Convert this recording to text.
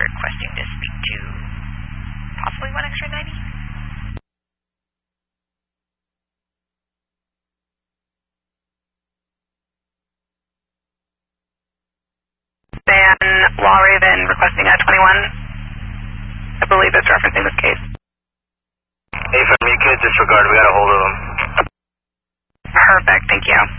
requesting to speak to possibly 1 extra 90. Van Wallraven requesting at 21. I believe it's referencing this case. Hey, from you kids, disregard. We got a hold of them. Perfect, thank you.